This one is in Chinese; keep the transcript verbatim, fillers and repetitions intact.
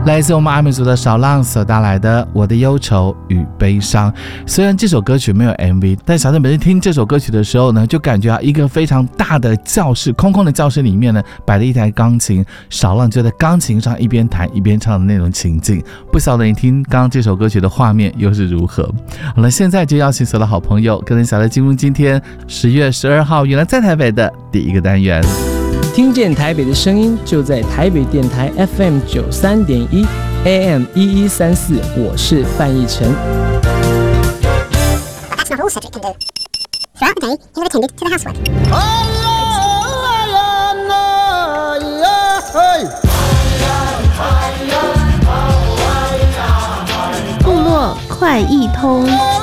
来自我们阿美族的少浪所带来的《我的忧愁与悲伤》。虽然这首歌曲没有 M V， 但小郑每次听这首歌曲的时候呢，就感觉啊，一个非常大的教室，空空的教室里面呢，摆了一台钢琴，少浪就在钢琴上一边弹一边唱的那种情境。不晓得你听刚刚这首歌曲的画面又是如何？好了，现在就邀请所有的好朋友跟着小乐进入今天十月十二号原来在台北的第一个单元。 听见台北的声音，就在台北电台 F M 九三点一 A M 一一三四，我是范逸臣。 That's not all Cedric can do. Throughout the day, he will attend to the housework. 部落快易通。